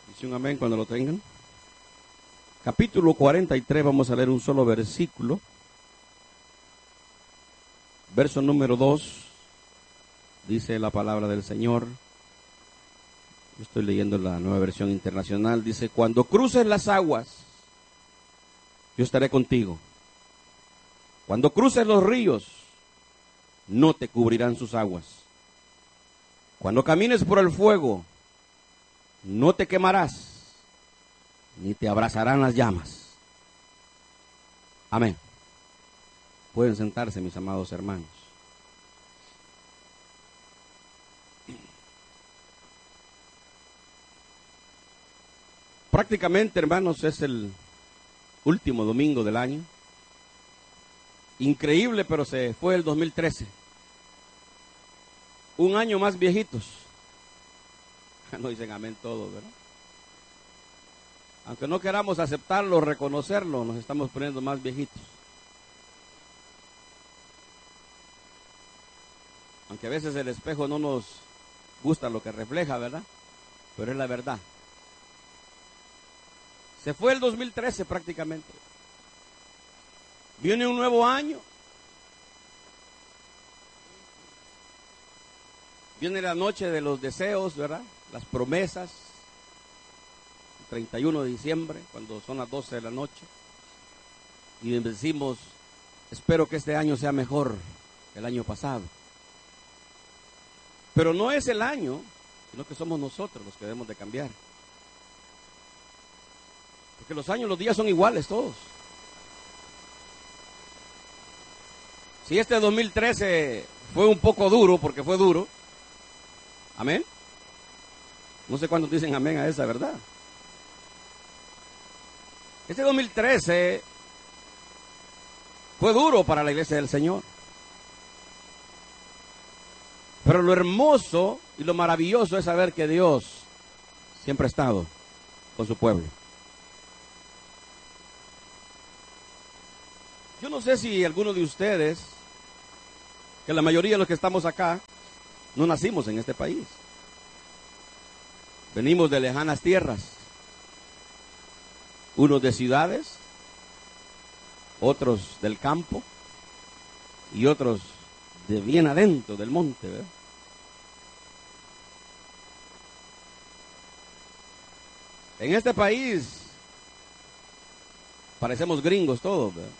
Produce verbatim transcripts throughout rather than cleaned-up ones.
Dice un amén cuando lo tengan. Capítulo cuarenta y tres, vamos a leer un solo versículo. Verso número dos, dice la palabra del Señor. Yo estoy leyendo la Nueva Versión Internacional. Dice: cuando cruces las aguas, yo estaré contigo. Cuando cruces los ríos, no te cubrirán sus aguas. Cuando camines por el fuego, no te quemarás, ni te abrazarán las llamas. Amén. Pueden sentarse, mis amados hermanos. Prácticamente, hermanos, es el último domingo del año. Increíble, pero se fue el dos mil trece. Un año más viejitos. No dicen amén todos, ¿verdad? Aunque no queramos aceptarlo, reconocerlo, nos estamos poniendo más viejitos. Aunque a veces el espejo no nos gusta lo que refleja, ¿verdad? Pero es la verdad. Se fue el dos mil trece prácticamente. Viene un nuevo año. Viene la noche de los deseos, ¿verdad? Las promesas. El treinta y uno de diciembre, cuando son las doce de la noche. Y decimos: espero que este año sea mejor que el año pasado. Pero no es el año, sino que somos nosotros los que debemos de cambiar. Porque los años, los días son iguales todos. Si este dos mil trece fue un poco duro, porque fue duro, amén. No sé cuántos dicen amén a esa verdad. Este dos mil trece fue duro para la iglesia del Señor. Pero lo hermoso y lo maravilloso es saber que Dios siempre ha estado con su pueblo. Yo no sé si alguno de ustedes, que la mayoría de los que estamos acá, no nacimos en este país. Venimos de lejanas tierras. Unos de ciudades, otros del campo y otros de bien adentro del monte, ¿verdad? En este país parecemos gringos todos, ¿verdad?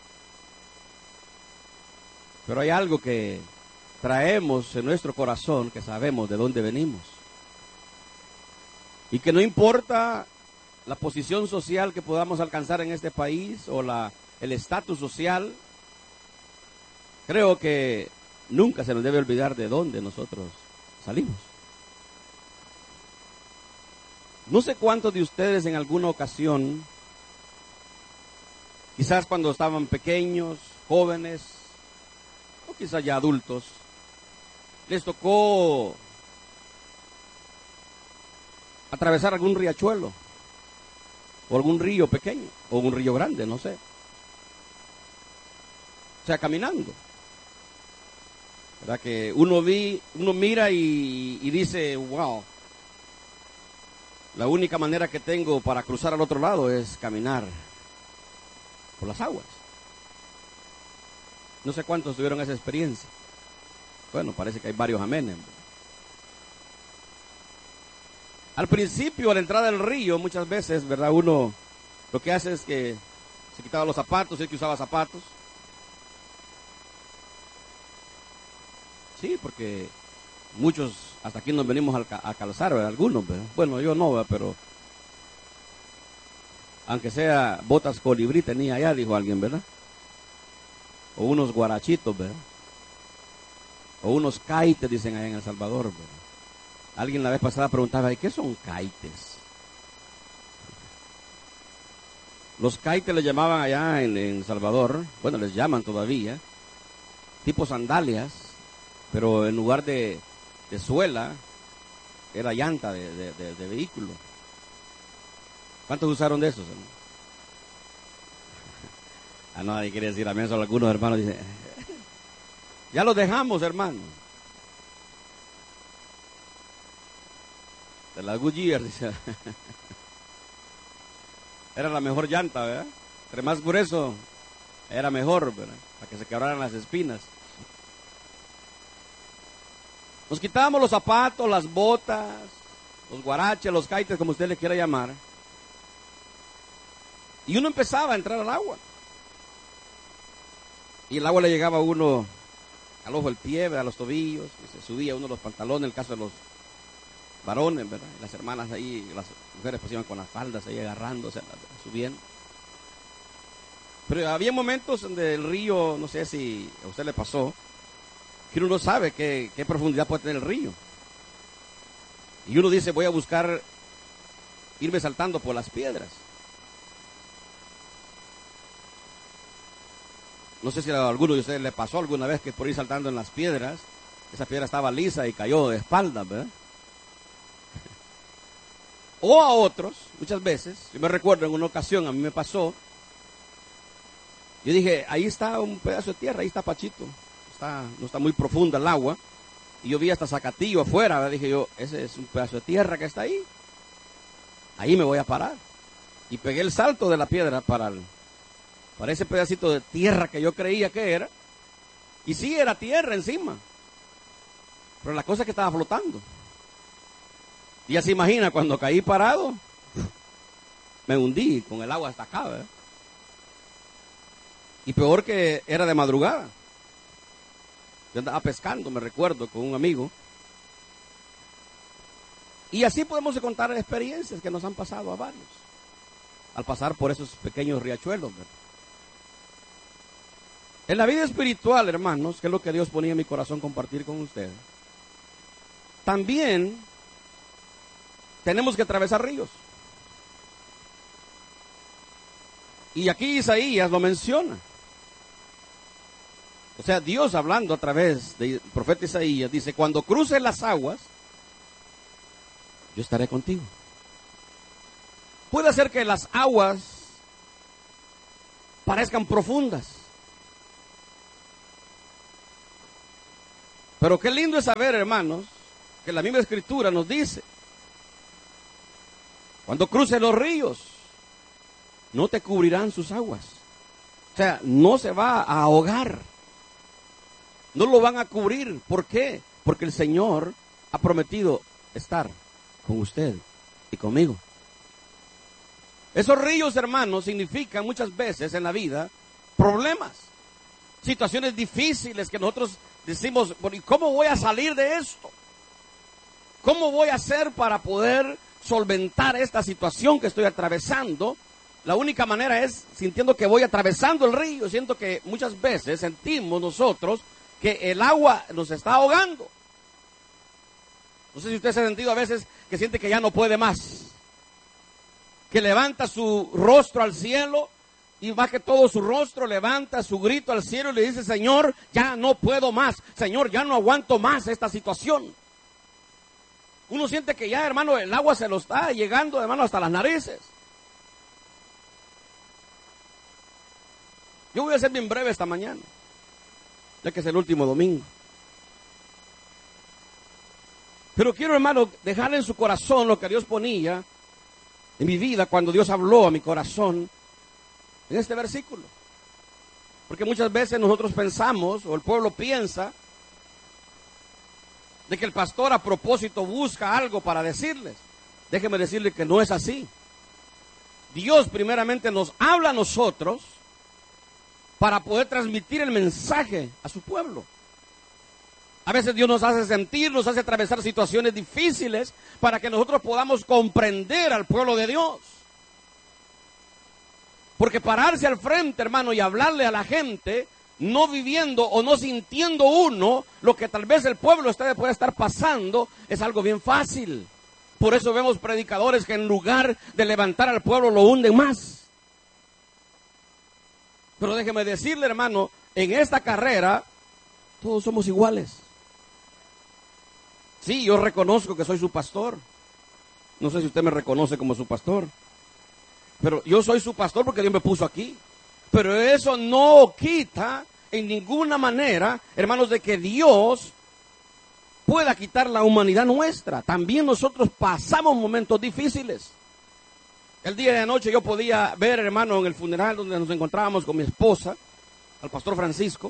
Pero hay algo que traemos en nuestro corazón, que sabemos de dónde venimos. Y que no importa la posición social que podamos alcanzar en este país o la, el estatus social, creo que nunca se nos debe olvidar de dónde nosotros salimos. No sé cuántos de ustedes en alguna ocasión, quizás cuando estaban pequeños, jóvenes, o quizás ya adultos, les tocó atravesar algún riachuelo, o algún río pequeño, o un río grande, no sé. O sea, caminando. ¿Verdad? Que uno, vi, uno mira y, y dice: wow, la única manera que tengo para cruzar al otro lado es caminar por las aguas. No sé cuántos tuvieron esa experiencia. Bueno, parece que hay varios amenes. Al principio, a la entrada del río, muchas veces, ¿verdad? Uno lo que hace es que se quitaba los zapatos, el que usaba zapatos. Sí, porque muchos hasta aquí nos venimos a calzar, ¿verdad? Algunos, ¿verdad? Bueno, yo no, ¿verdad? Pero aunque sea botas colibrí tenía allá, dijo alguien, ¿verdad? O unos guarachitos, ¿verdad? O unos caites, dicen allá en El Salvador, ¿verdad? Alguien la vez pasada preguntaba: ¿y qué son caites? Los caites les llamaban allá en, en El Salvador, bueno, les llaman todavía, tipo sandalias, pero en lugar de, de suela, era llanta de, de, de, de vehículo. ¿Cuántos usaron de esos, hermano? Ah, no, nadie quiere decir amén, solo algunos hermanos dicen: ya los dejamos, hermano. De la Goodyear, dice. Era la mejor llanta, ¿verdad? Entre más grueso, era mejor, ¿verdad? Para que se quebraran las espinas. Nos quitábamos los zapatos, las botas, los guaraches, los caites, como usted le quiera llamar. Y uno empezaba a entrar al agua. Y el agua le llegaba a uno al ojo del pie, a los tobillos, y se subía uno los pantalones, en el caso de los varones, ¿verdad? Y las hermanas ahí, las mujeres pues iban con las faldas ahí agarrándose, subiendo. Pero había momentos donde el río, no sé si a usted le pasó, que uno no sabe qué, qué profundidad puede tener el río. Y uno dice, voy a buscar irme saltando por las piedras. No sé si a alguno de ustedes le pasó alguna vez que por ir saltando en las piedras, esa piedra estaba lisa y cayó de espaldas, ¿verdad? O a otros, muchas veces, yo me recuerdo en una ocasión, a mí me pasó, yo dije, ahí está un pedazo de tierra, ahí está Pachito, está, no está muy profunda el agua, y yo vi hasta Zacatillo afuera, ¿verdad? Dije yo, ese es un pedazo de tierra que está ahí, ahí me voy a parar, y pegué el salto de la piedra para, el, para ese pedacito de tierra que yo creía que era, y sí era tierra encima, pero la cosa es que estaba flotando. Y ya se imagina, cuando caí parado, me hundí con el agua hasta acá, ¿verdad? Y peor que era de madrugada. Yo andaba pescando, me recuerdo, con un amigo. Y así podemos contar experiencias que nos han pasado a varios, al pasar por esos pequeños riachuelos, ¿verdad? En la vida espiritual, hermanos, que es lo que Dios ponía en mi corazón compartir con ustedes, también tenemos que atravesar ríos. Y aquí Isaías lo menciona. O sea, Dios hablando a través del profeta Isaías, dice, cuando cruces las aguas, yo estaré contigo. Puede ser que las aguas parezcan profundas. Pero qué lindo es saber, hermanos, que la misma Escritura nos dice, cuando cruces los ríos, no te cubrirán sus aguas. O sea, no se va a ahogar. No lo van a cubrir. ¿Por qué? Porque el Señor ha prometido estar con usted y conmigo. Esos ríos, hermanos, significan muchas veces en la vida problemas, situaciones difíciles que nosotros decimos, ¿y cómo voy a salir de esto? ¿Cómo voy a hacer para poder solventar esta situación que estoy atravesando? La única manera es sintiendo que voy atravesando el río. Siento que muchas veces sentimos nosotros que el agua nos está ahogando. No sé si usted se ha sentido a veces que siente que ya no puede más, que levanta su rostro al cielo y más que todo su rostro levanta su grito al cielo y le dice, Señor, ya no puedo más, Señor, ya no aguanto más esta situación. Uno siente que ya, hermano, el agua se lo está llegando, hermano, hasta las narices. Yo voy a ser bien breve esta mañana, ya que es el último domingo. Pero quiero, hermano, dejarle en su corazón lo que Dios ponía en mi vida cuando Dios habló a mi corazón en este versículo. Porque muchas veces nosotros pensamos, o el pueblo piensa, de que el pastor a propósito busca algo para decirles. Déjeme decirle que no es así. Dios primeramente nos habla a nosotros para poder transmitir el mensaje a su pueblo. A veces Dios nos hace sentir, nos hace atravesar situaciones difíciles para que nosotros podamos comprender al pueblo de Dios. Porque pararse al frente, hermano, y hablarle a la gente, no viviendo o no sintiendo uno lo que tal vez el pueblo está, puede estar pasando, es algo bien fácil. Por eso vemos predicadores que en lugar de levantar al pueblo lo hunden más. Pero déjeme decirle, hermano, en esta carrera todos somos iguales. Sí, yo reconozco que soy su pastor. No sé si usted me reconoce como su pastor. Pero yo soy su pastor porque Dios me puso aquí. Pero eso no quita en ninguna manera, hermanos, de que Dios pueda quitar la humanidad nuestra. También nosotros pasamos momentos difíciles. El día de anoche yo podía ver, hermano, en el funeral donde nos encontrábamos con mi esposa, al pastor Francisco.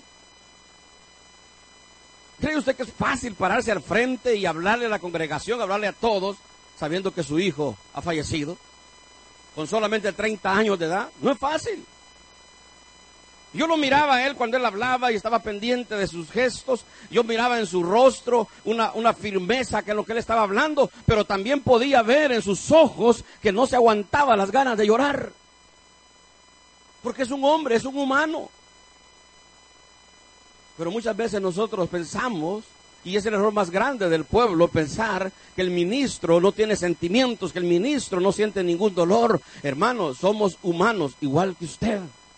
¿Cree usted que es fácil pararse al frente y hablarle a la congregación, hablarle a todos, sabiendo que su hijo ha fallecido con solamente treinta años de edad? No es fácil. Yo lo miraba a él cuando él hablaba y estaba pendiente de sus gestos. Yo miraba en su rostro una, una firmeza que en lo que él estaba hablando, pero también podía ver en sus ojos que no se aguantaba las ganas de llorar. Porque es un hombre, es un humano. Pero muchas veces nosotros pensamos, y es el error más grande del pueblo, pensar que el ministro no tiene sentimientos, que el ministro no siente ningún dolor. Hermanos, somos humanos igual que usted.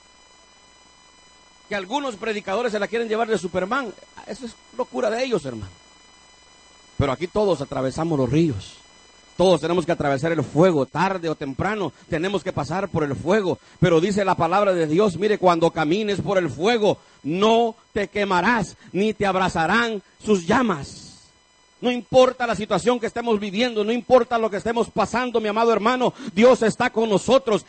Que algunos predicadores se la quieren llevar de Superman, eso es locura de ellos, hermano. Pero aquí todos atravesamos los ríos. Todos tenemos que atravesar el fuego, tarde o temprano, tenemos que pasar por el fuego. Pero dice la palabra de Dios, mire, cuando camines por el fuego, no te quemarás, ni te abrazarán sus llamas. No importa la situación que estemos viviendo, no importa lo que estemos pasando, mi amado hermano, Dios está con nosotros.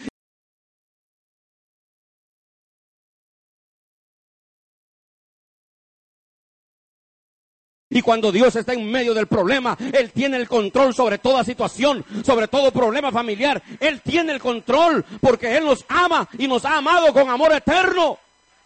Y cuando Dios está en medio del problema, Él tiene el control sobre toda situación, sobre todo problema familiar. Él tiene el control porque Él nos ama y nos ha amado con amor eterno.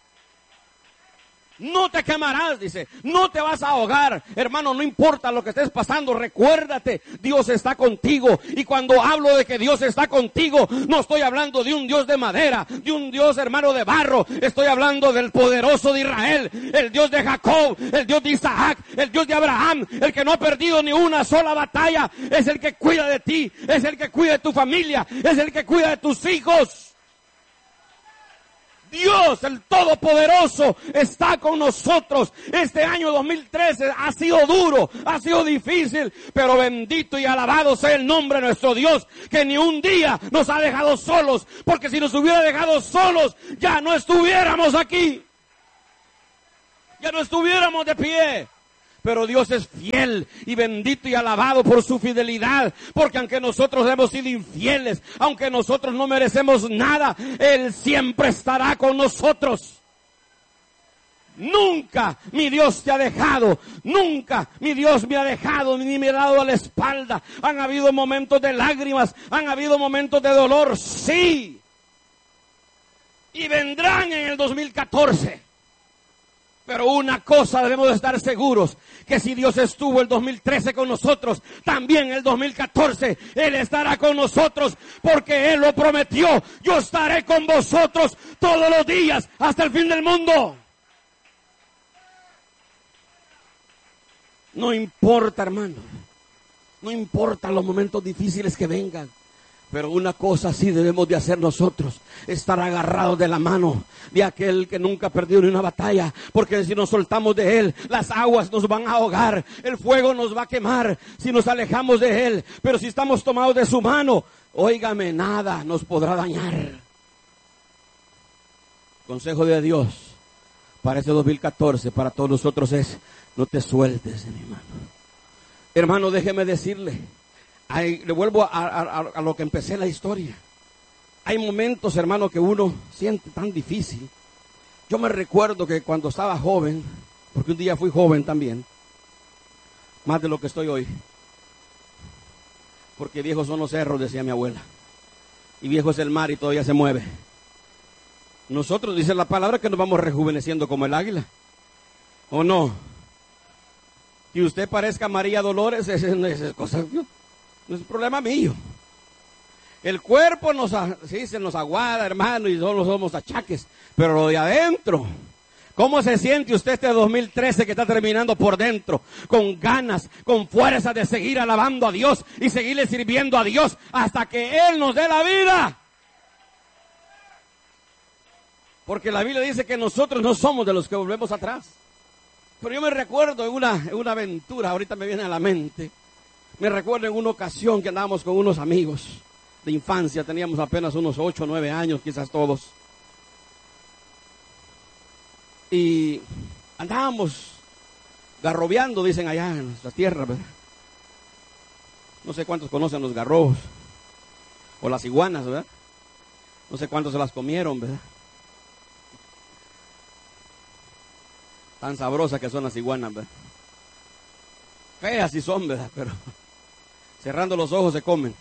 No te quemarás, dice, no te vas a ahogar. Hermano, no importa lo que estés pasando, recuérdate, Dios está contigo. Y cuando hablo de que Dios está contigo, no estoy hablando de un Dios de madera, de un Dios, hermano, de barro. Estoy hablando del poderoso de Israel, el Dios de Jacob, el Dios de Isaac, el Dios de Abraham, el que no ha perdido ni una sola batalla. Es el que cuida de ti, es el que cuida de tu familia, es el que cuida de tus hijos. Dios, el Todopoderoso, está con nosotros. Este año dos mil trece ha sido duro, ha sido difícil, pero bendito y alabado sea el nombre de nuestro Dios, que ni un día nos ha dejado solos, porque si nos hubiera dejado solos, ya no estuviéramos aquí. Ya no estuviéramos de pie. Pero Dios es fiel y bendito y alabado por su fidelidad. Porque aunque nosotros hemos sido infieles, aunque nosotros no merecemos nada, Él siempre estará con nosotros. Nunca mi Dios te ha dejado, nunca mi Dios me ha dejado ni me ha dado a la espalda. Han habido momentos de lágrimas, han habido momentos de dolor, sí. Y vendrán en el dos mil catorce. Pero una cosa debemos de estar seguros, que si Dios estuvo el dos mil trece con nosotros, también el dos mil catorce Él estará con nosotros, porque Él lo prometió. Yo estaré con vosotros todos los días hasta el fin del mundo. No importa, hermano, no importa los momentos difíciles que vengan. Pero una cosa sí debemos de hacer nosotros, estar agarrados de la mano de aquel que nunca ha perdido ni una batalla. Porque si nos soltamos de Él, las aguas nos van a ahogar, el fuego nos va a quemar si nos alejamos de Él. Pero si estamos tomados de su mano, óigame, nada nos podrá dañar. Consejo de Dios para este dos mil catorce, para todos nosotros es, no te sueltes de mi mano. Hermano, déjeme decirle, Ay, le vuelvo a, a, a lo que empecé la historia. Hay momentos, hermano, que uno siente tan difícil. Yo me recuerdo que cuando estaba joven, porque un día fui joven también, más de lo que estoy hoy, porque viejos son los cerros, decía mi abuela, y viejo es el mar y todavía se mueve. Nosotros, dice la palabra, que nos vamos rejuveneciendo como el águila, ¿o no? Que usted parezca María Dolores, esa es cosa... No es problema mío. El cuerpo nos, sí, se nos aguada, hermano, y solo somos achaques. Pero lo de adentro, ¿cómo se siente usted este dos mil trece que está terminando por dentro? Con ganas, con fuerza de seguir alabando a Dios y seguirle sirviendo a Dios hasta que Él nos dé la vida. Porque la Biblia dice que nosotros no somos de los que volvemos atrás. Pero yo me recuerdo en una, en una aventura, ahorita me viene a la mente. Me recuerdo en una ocasión que andábamos con unos amigos de infancia, teníamos apenas unos ocho o nueve años, quizás todos. Y andábamos garrobeando, dicen allá en nuestra tierra, ¿verdad? No sé cuántos conocen los garrobos o las iguanas, ¿verdad? No sé cuántos se las comieron, ¿verdad? Tan sabrosas que son las iguanas, ¿verdad? Feas sí son, ¿verdad? Pero cerrando los ojos se comen.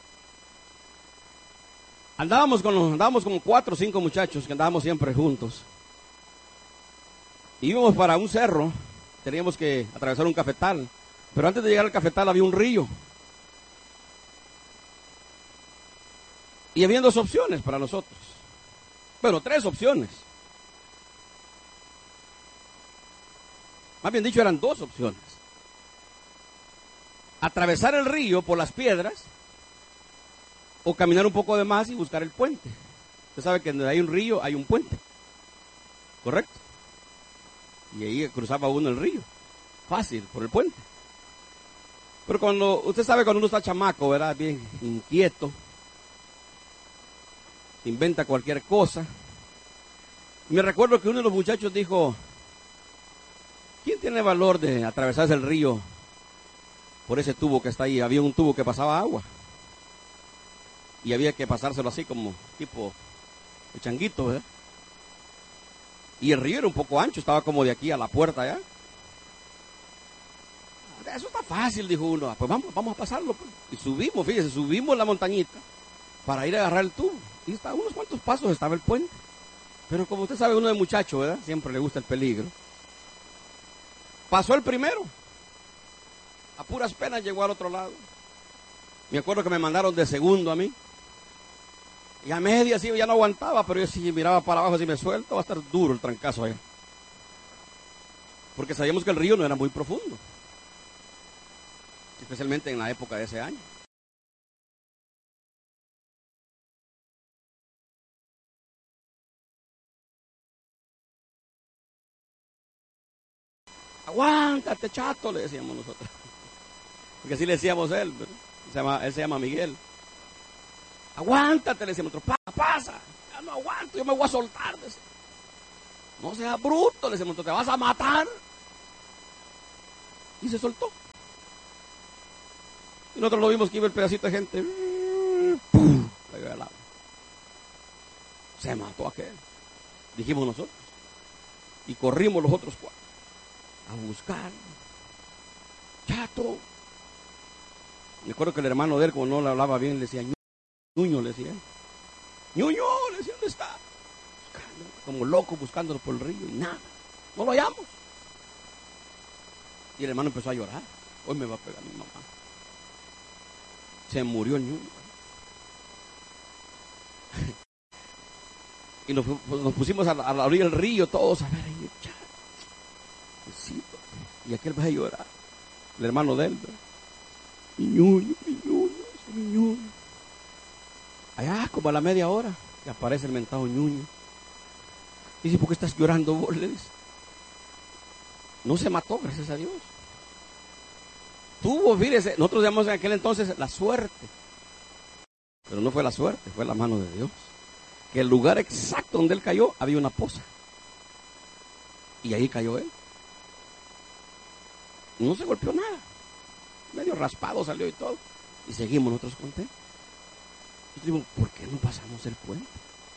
Andábamos con andábamos como cuatro o cinco muchachos que andábamos siempre juntos. Y íbamos para un cerro, teníamos que atravesar un cafetal, pero antes de llegar al cafetal había un río. Y había dos opciones para nosotros. Bueno, tres opciones. Más bien dicho, eran dos opciones. Atravesar el río por las piedras o caminar un poco de más y buscar el puente. Usted sabe que donde hay un río hay un puente. ¿Correcto? Y ahí cruzaba uno el río. Fácil, por el puente. Pero cuando, usted sabe cuando uno está chamaco, ¿verdad? Bien inquieto. Inventa cualquier cosa. Me recuerdo que uno de los muchachos dijo, ¿quién tiene valor de atravesarse el río por ese tubo que está ahí? Había un tubo que pasaba agua. Y había que pasárselo así como tipo el changuito, ¿verdad? Y el río era un poco ancho, estaba como de aquí a la puerta allá. Eso está fácil, dijo uno. Ah, pues vamos, vamos a pasarlo. Pues. Y subimos, fíjese, subimos la montañita para ir a agarrar el tubo. Y está, a unos cuantos pasos estaba el puente. Pero como usted sabe, uno de muchacho, ¿verdad? Siempre le gusta el peligro. Pasó el primero. A puras penas llegó al otro lado. Me acuerdo que me mandaron de segundo a mí. Y a media sí ya no aguantaba, pero yo sí miraba para abajo, si me suelto va a estar duro el trancazo allá. Porque sabíamos que el río no era muy profundo. Especialmente en la época de ese año. Aguántate, chato, le decíamos nosotros. Porque así le decíamos a él, ¿verdad? Se llama, él se llama Miguel. Aguántate, le decíamos nosotros, pasa, pasa, ya no aguanto, yo me voy a soltar. Decía. No seas bruto, le decíamos nosotros, te vas a matar. Y se soltó. Y nosotros lo vimos que iba el pedacito de gente. ¡Pum! Cayó al agua. Se mató aquel. Dijimos nosotros. Y corrimos los otros cuatro a buscar. Chato. Me acuerdo que el hermano de él, como no le hablaba bien, le decía Ñuño, le decía. Ñuño, le decía, ¿dónde está? Buscando, como loco buscándolo por el río y nada. No lo hallamos. Y el hermano empezó a llorar. Hoy me va a pegar mi mamá. Se murió el Ñuño. Y nos, nos pusimos a la, a la orilla del río todos a ver ahí. Y aquel va a llorar. El hermano de él. ¿verdad? Mi Ñuño, mi Ñuño, mi Ñuño. Allá como a la media hora que aparece el mentado Ñuño. Y dice, ¿por qué estás llorando vos? Le dice. No se mató, gracias a Dios. Tuvo, fíjese, nosotros llamamos en aquel entonces la suerte. Pero no fue la suerte, fue la mano de Dios. Que el lugar exacto donde él cayó había una poza. Y ahí cayó él. No se golpeó nada. Medio raspado salió y todo. Y seguimos nosotros contentos. Y digo, ¿por qué no pasamos el puente?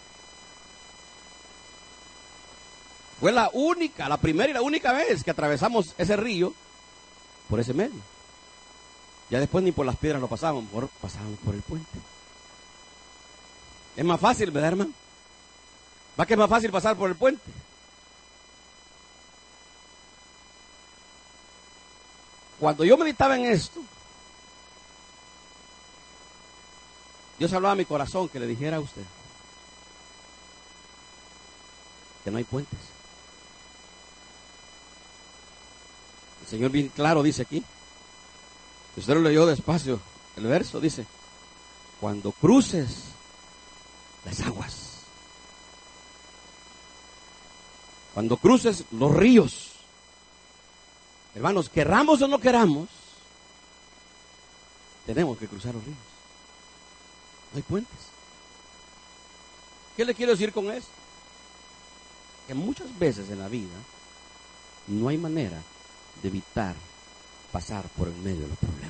Fue la única, la primera y la única vez que atravesamos ese río por ese medio. Ya después ni por las piedras lo pasábamos, por, pasábamos por el puente. Es más fácil, ¿verdad, hermano? ¿Va que es más fácil pasar por el puente? Cuando yo meditaba en esto, Dios hablaba a mi corazón que le dijera a usted que no hay puentes. El Señor bien claro dice aquí, usted lo leyó despacio, el verso dice, cuando cruces las aguas, cuando cruces los ríos, hermanos, querramos o no queramos, tenemos que cruzar los ríos. No hay puentes. ¿Qué le quiero decir con eso? Que muchas veces en la vida no hay manera de evitar pasar por en medio de los problemas.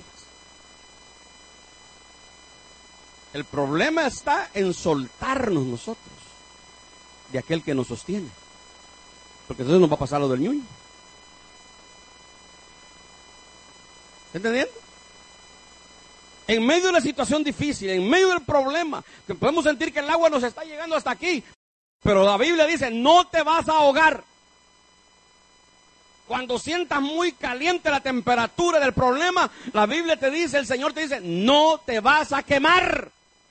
El problema está en soltarnos nosotros de aquel que nos sostiene. Porque entonces nos va a pasar lo del ñuño. ¿Está entendiendo? En medio de la situación difícil, en medio del problema, que podemos sentir que el agua nos está llegando hasta aquí, pero la Biblia dice, no te vas a ahogar. Cuando sientas muy caliente la temperatura del problema, la Biblia te dice, el Señor te dice, no te vas a quemar.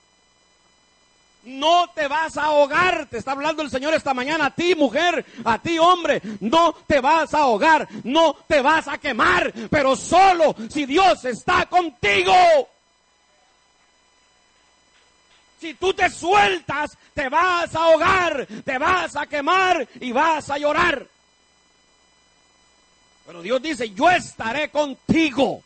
No te vas a ahogar. Te está hablando el Señor esta mañana a ti, mujer, a ti, hombre. No te vas a ahogar, no te vas a quemar, pero solo si Dios está contigo. Si tú te sueltas, te vas a ahogar, te vas a quemar y vas a llorar. Pero Dios dice, yo estaré contigo.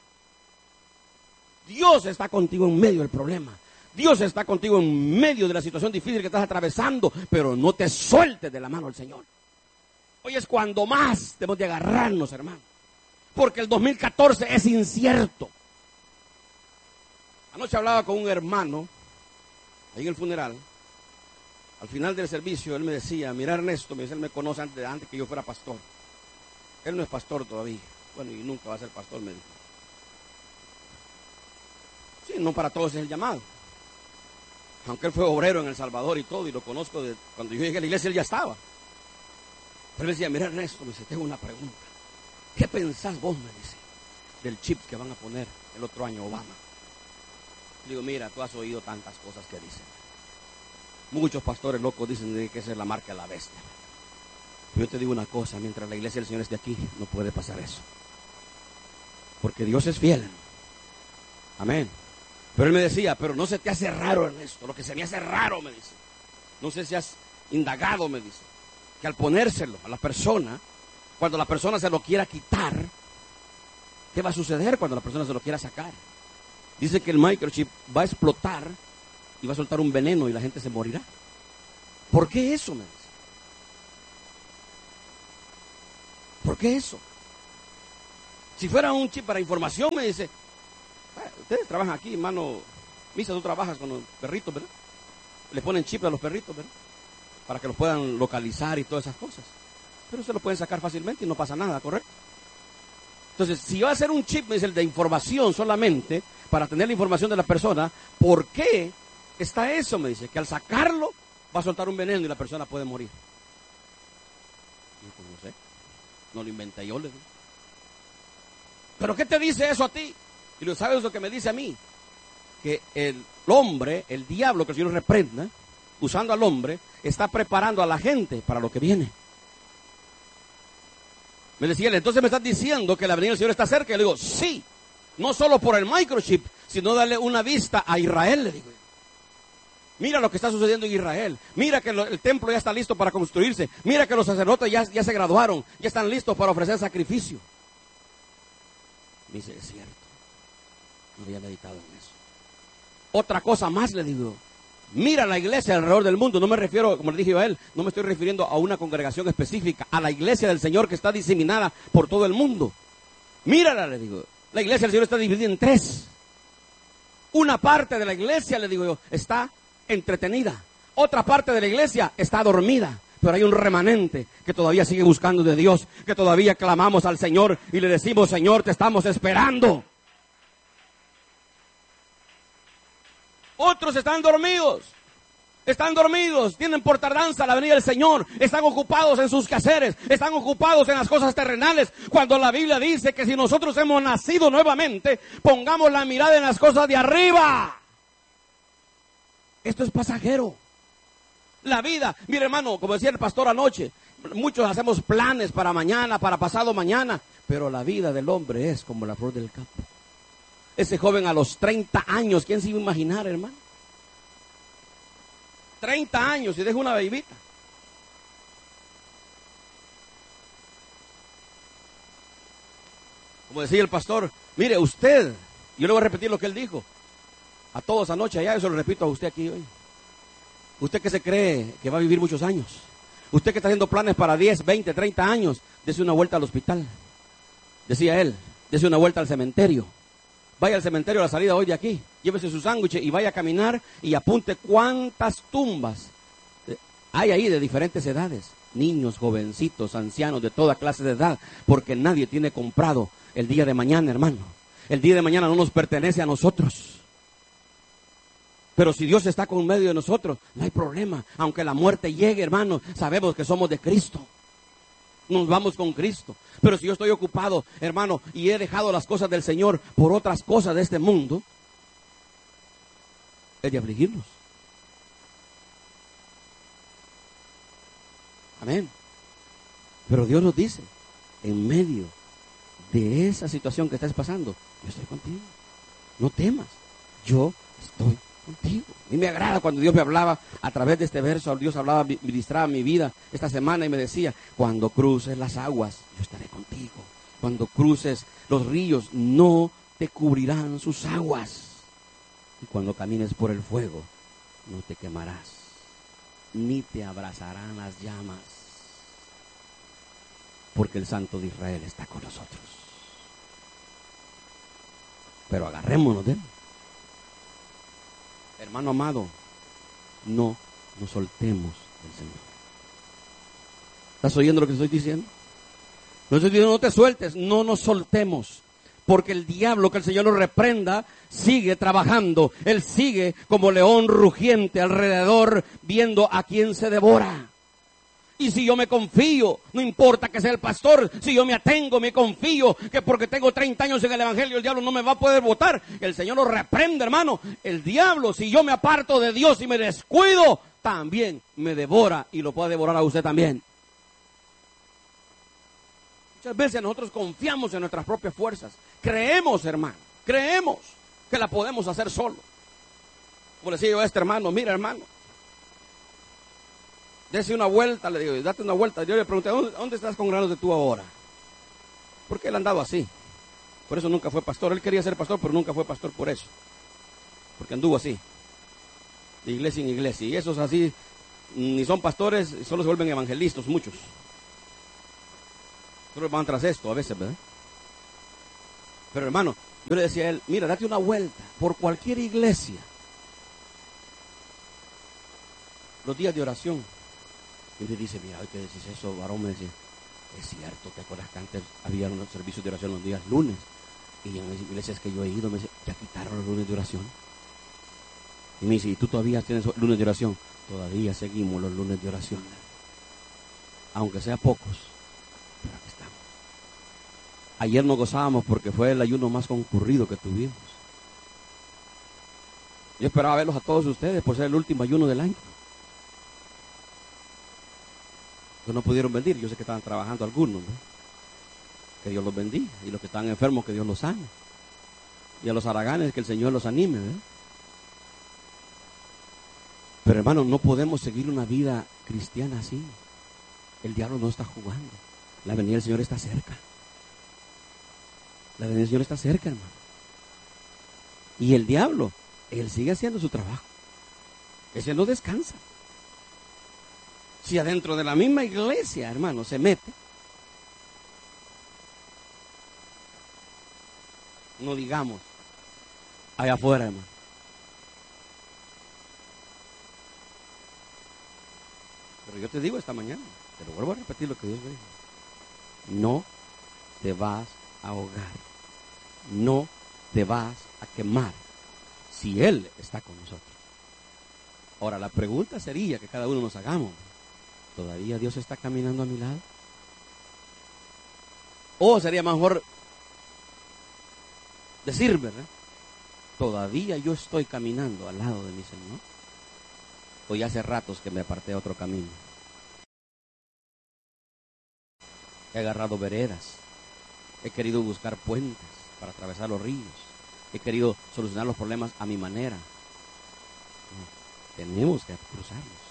Dios está contigo en medio del problema. Dios está contigo en medio de la situación difícil que estás atravesando, pero no te sueltes de la mano del Señor. Hoy es cuando más debemos de agarrarnos, hermano, porque el dos mil catorce es incierto. Anoche hablaba con un hermano, ahí en el funeral, al final del servicio, él me decía, mira Ernesto, me dice, él me conoce antes, antes que yo fuera pastor. Él no es pastor todavía, bueno, y nunca va a ser pastor, me dijo. Sí, no para todos es el llamado. Aunque él fue obrero en El Salvador y todo, y lo conozco de cuando yo llegué a la iglesia, él ya estaba. Pero él decía, mira Ernesto, me dice, tengo una pregunta. ¿Qué pensás vos, me dice, del chip que van a poner el otro año Obama? Le digo, mira, tú has oído tantas cosas que dicen. Muchos pastores locos dicen de que esa es la marca de la bestia. Yo te digo una cosa, mientras la iglesia del Señor esté aquí, no puede pasar eso. Porque Dios es fiel. Amén. Pero él me decía, pero no se te hace raro, Ernesto. Lo que se me hace raro, me dice. No sé si has indagado, me dice. Que al ponérselo a la persona, cuando la persona se lo quiera quitar, ¿qué va a suceder cuando la persona se lo quiera sacar? Dice que el microchip va a explotar y va a soltar un veneno y la gente se morirá. ¿Por qué eso, me dice? ¿Por qué eso? Si fuera un chip para información, me dice, ustedes trabajan aquí, hermano Misa, tú trabajas con los perritos, ¿verdad? Le ponen chip a los perritos, ¿verdad? Para que los puedan localizar y todas esas cosas. Pero se lo pueden sacar fácilmente y no pasa nada, ¿correcto? Entonces, si va a ser un chip, me dice, el de información solamente, para tener la información de la persona, ¿por qué está eso? Me dice, que al sacarlo va a soltar un veneno y la persona puede morir. Y pues no sé, no lo inventé yo, le digo. ¿Pero qué te dice eso a ti? Y lo sabes lo que me dice a mí, que el hombre, el diablo, que el Señor reprenda, usando al hombre, está preparando a la gente para lo que viene. Me decía él, entonces me estás diciendo que la venida del Señor está cerca. Y le digo, sí, no solo por el microchip, sino darle una vista a Israel, le digo. Mira lo que está sucediendo en Israel. Mira que lo, el templo ya está listo para construirse. Mira que los sacerdotes ya, ya se graduaron, ya están listos para ofrecer sacrificio. Me dice, es cierto. No había meditado en eso. Otra cosa más le digo. Mira la iglesia alrededor del mundo. No me refiero, como le dije a él, no me estoy refiriendo a una congregación específica, a la iglesia del Señor que está diseminada por todo el mundo. Mírala, le digo. La iglesia del Señor está dividida en tres. Una parte de la iglesia, le digo yo, está entretenida. Otra parte de la iglesia está dormida. Pero hay un remanente que todavía sigue buscando de Dios, que todavía clamamos al Señor y le decimos, Señor, te estamos esperando. Otros están dormidos, están dormidos, tienen por tardanza la venida del Señor, están ocupados en sus quehaceres, están ocupados en las cosas terrenales, cuando la Biblia dice que si nosotros hemos nacido nuevamente, pongamos la mirada en las cosas de arriba. Esto es pasajero. La vida, mire hermano, como decía el pastor anoche, muchos hacemos planes para mañana, para pasado mañana, pero la vida del hombre es como la flor del campo. Ese joven a los treinta años, ¿quién se iba a imaginar, hermano? treinta años y deja una bebita. Como decía el pastor, mire usted, yo le voy a repetir lo que él dijo a todos anoche allá, yo se lo repito a usted aquí hoy. Usted que se cree que va a vivir muchos años, usted que está haciendo planes para diez, veinte, treinta años, dése una vuelta al hospital. Decía él, dése una vuelta al cementerio. Vaya al cementerio a la salida hoy de aquí. Llévese su sándwich y vaya a caminar y apunte cuántas tumbas hay ahí de diferentes edades. Niños, jovencitos, ancianos, de toda clase de edad. Porque nadie tiene comprado el día de mañana, hermano. El día de mañana no nos pertenece a nosotros. Pero si Dios está con medio de nosotros, no hay problema. Aunque la muerte llegue, hermano, sabemos que somos de Cristo. Nos vamos con Cristo. Pero si yo estoy ocupado, hermano, y he dejado las cosas del Señor por otras cosas de este mundo, es de afligirnos. Amén. Pero Dios nos dice, en medio de esa situación que estás pasando, yo estoy contigo. No temas, yo estoy contigo. A mí me agrada cuando Dios me hablaba a través de este verso. Dios hablaba, ministraba mi vida esta semana y me decía, cuando cruces las aguas, yo estaré contigo. Cuando cruces los ríos, no te cubrirán sus aguas. Y cuando camines por el fuego, no te quemarás, ni te abrazarán las llamas, porque el Santo de Israel está con nosotros. Pero agarrémonos de él. Hermano amado, no nos soltemos del Señor. ¿Estás oyendo lo que estoy diciendo? No estoy diciendo no te sueltes, no nos soltemos. Porque el diablo, que el Señor lo reprenda, sigue trabajando. Él sigue como león rugiente alrededor, viendo a quién se devora. Y si yo me confío, no importa que sea el pastor, si yo me atengo, me confío, que porque tengo treinta años en el evangelio, el diablo no me va a poder botar. El Señor lo reprende, hermano. El diablo, si yo me aparto de Dios y me descuido, también me devora y lo puede devorar a usted también. Muchas veces nosotros confiamos en nuestras propias fuerzas. Creemos, hermano, creemos que la podemos hacer solo. Como le decía yo a este hermano, mira, hermano, dese una vuelta, le digo, date una vuelta. Yo le pregunté, ¿dónde, dónde estás congregándote tú ahora? Porque él andaba así. Por eso nunca fue pastor. Él quería ser pastor, pero nunca fue pastor por eso. Porque anduvo así, de iglesia en iglesia. Y esos así, ni son pastores, solo se vuelven evangelistas, muchos. Solo van tras esto a veces, ¿verdad? Pero hermano, yo le decía a él, mira, date una vuelta por cualquier iglesia. Los días de oración. Y me dice, mira, hoy que decís eso, varón, me decía, es cierto, ¿te acuerdas que antes había unos servicios de oración los días lunes? Y en las iglesias que yo he ido, me dice, ya quitaron los lunes de oración. Y me dice, ¿y tú todavía tienes lunes de oración? Todavía seguimos los lunes de oración. Aunque sea pocos, pero aquí estamos. Ayer nos gozábamos porque fue el ayuno más concurrido que tuvimos. Yo esperaba verlos a todos ustedes por ser el último ayuno del año. Que no pudieron venir, yo sé que estaban trabajando algunos, ¿no? Que Dios los bendiga, y los que están enfermos, que Dios los sane, y a los haraganes, que el Señor los anime, ¿verdad? Pero hermano, no podemos seguir una vida cristiana así. El diablo no está jugando. La venida del Señor está cerca. La venida del Señor está cerca, hermano. Y el diablo, él sigue haciendo su trabajo. Ese no descansa. Si adentro de la misma iglesia, hermano, se mete, no digamos allá afuera, hermano. Pero yo te digo esta mañana, te lo vuelvo a repetir lo que Dios me dijo. No te vas a ahogar, no te vas a quemar si Él está con nosotros. Ahora, la pregunta sería que cada uno nos hagamos, ¿todavía Dios está caminando a mi lado? O sería mejor decir, ¿verdad? ¿Todavía yo estoy caminando al lado de mi Señor? O ya hace ratos que me aparté a otro camino. He agarrado veredas. He querido buscar puentes para atravesar los ríos. He querido solucionar los problemas a mi manera. No, tenemos que cruzarlos.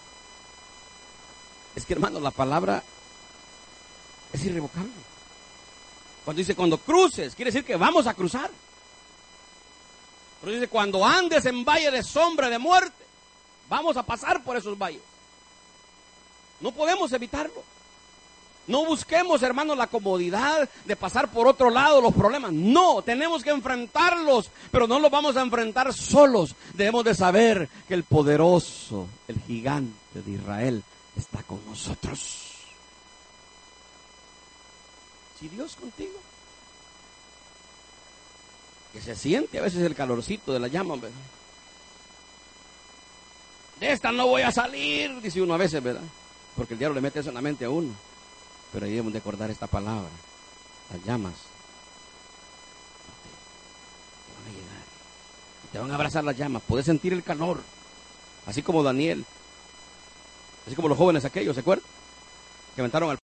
Es que, hermano, la palabra es irrevocable. Cuando dice cuando cruces, quiere decir que vamos a cruzar. Pero dice cuando andes en valle de sombra de muerte, vamos a pasar por esos valles. No podemos evitarlo. No busquemos, hermanos, la comodidad de pasar por otro lado los problemas. No, tenemos que enfrentarlos, pero no los vamos a enfrentar solos. Debemos de saber que el poderoso, el gigante de Israel, está con nosotros. Si Dios contigo, que se siente a veces el calorcito de la llama, ¿verdad? De esta no voy a salir, dice uno a veces, ¿verdad? Porque el diablo le mete eso en la mente a uno. Pero ahí debemos de acordar esta palabra. Las llamas te van a llegar. Te van a abrazar las llamas. Puedes sentir el calor. Así como Daniel. Así como los jóvenes aquellos, ¿se acuerdan? Que aventaron al